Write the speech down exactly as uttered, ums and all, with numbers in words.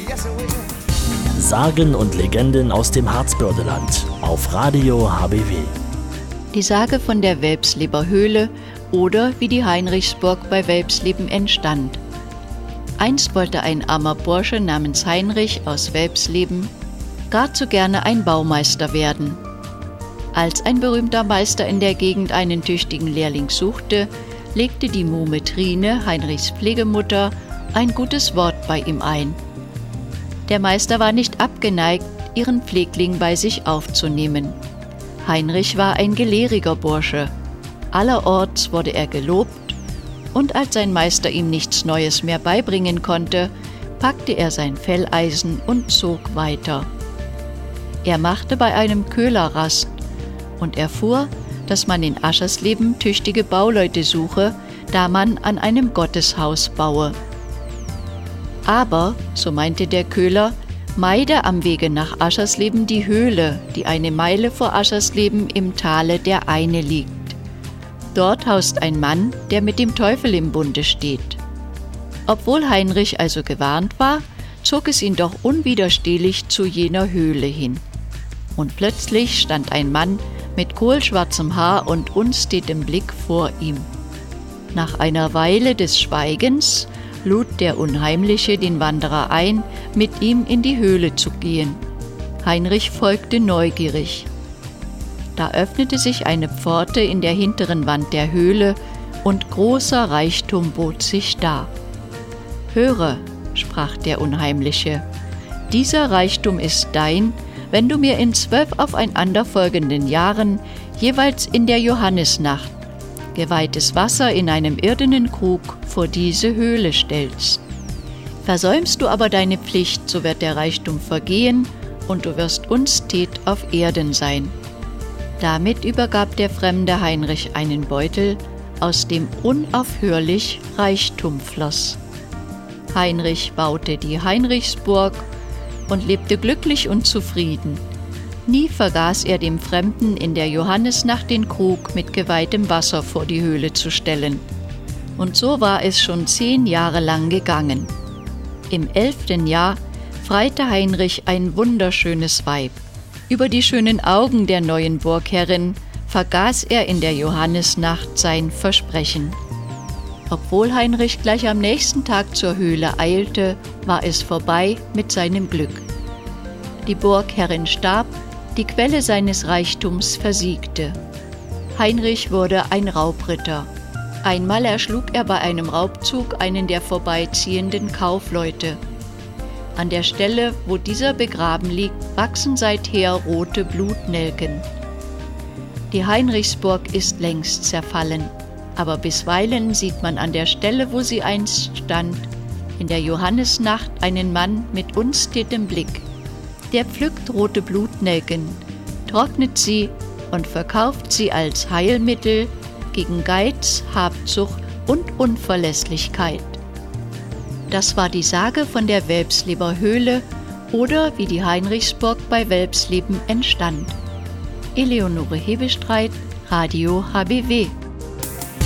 Sagen und Legenden aus dem Harzbördeland auf Radio H B W. Die Sage von der Welpsleber Höhle oder wie die Heinrichsburg bei Welpsleben entstand. Einst wollte ein armer Bursche namens Heinrich aus Welpsleben gar zu gerne ein Baumeister werden. Als ein berühmter Meister in der Gegend einen tüchtigen Lehrling suchte, legte die Muhme Trine, Heinrichs Pflegemutter, ein gutes Wort bei ihm ein. Der Meister war nicht abgeneigt, ihren Pflegling bei sich aufzunehmen. Heinrich war ein gelehriger Bursche. Allerorts wurde er gelobt, und als sein Meister ihm nichts Neues mehr beibringen konnte, packte er sein Felleisen und zog weiter. Er machte bei einem Köhler Rast und erfuhr, dass man in Aschersleben tüchtige Bauleute suche, da man an einem Gotteshaus baue. Aber, so meinte der Köhler, meide am Wege nach Aschersleben die Höhle, die eine Meile vor Aschersleben im Tale der Eine liegt. Dort haust ein Mann, der mit dem Teufel im Bunde steht. Obwohl Heinrich also gewarnt war, zog es ihn doch unwiderstehlich zu jener Höhle hin. Und plötzlich stand ein Mann mit kohlschwarzem Haar und unstetem Blick vor ihm. Nach einer Weile des Schweigens lud der Unheimliche den Wanderer ein, mit ihm in die Höhle zu gehen. Heinrich folgte neugierig. Da öffnete sich eine Pforte in der hinteren Wand der Höhle, und großer Reichtum bot sich dar. »Höre«, sprach der Unheimliche, »dieser Reichtum ist dein, wenn du mir in zwölf aufeinanderfolgenden Jahren jeweils in der Johannisnacht geweihtes Wasser in einem irdenen Krug vor diese Höhle stellst. Versäumst du aber deine Pflicht, so wird der Reichtum vergehen und du wirst unstet auf Erden sein.« Damit übergab der fremde Heinrich einen Beutel, aus dem unaufhörlich Reichtum floss. Heinrich baute die Heinrichsburg und lebte glücklich und zufrieden. Nie vergaß er dem Fremden in der Johannisnacht den Krug mit geweihtem Wasser vor die Höhle zu stellen. Und so war es schon zehn Jahre lang gegangen. Im elften Jahr freite Heinrich ein wunderschönes Weib. Über die schönen Augen der neuen Burgherrin vergaß er in der Johannisnacht sein Versprechen. Obwohl Heinrich gleich am nächsten Tag zur Höhle eilte, war es vorbei mit seinem Glück. Die Burgherrin starb, die Quelle seines Reichtums versiegte. Heinrich wurde ein Raubritter. Einmal erschlug er bei einem Raubzug einen der vorbeiziehenden Kaufleute. An der Stelle, wo dieser begraben liegt, wachsen seither rote Blutnelken. Die Heinrichsburg ist längst zerfallen, aber bisweilen sieht man an der Stelle, wo sie einst stand, in der Johannisnacht einen Mann mit unstetem Blick. Der pflückt rote Blutnelken, trocknet sie und verkauft sie als Heilmittel gegen Geiz, Habsucht und Unverlässlichkeit. Das war die Sage von der Welpsleber Höhle oder wie die Heinrichsburg bei Welpsleben entstand. Eleonore Hebestreit, Radio H B W.